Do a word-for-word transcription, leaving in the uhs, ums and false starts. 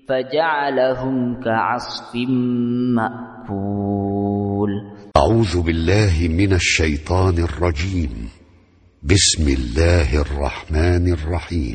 فجعلهم كعصف مأكول. أعوذ بالله من الشيطان الرجيم. بسم الله الرحمن الرحيم.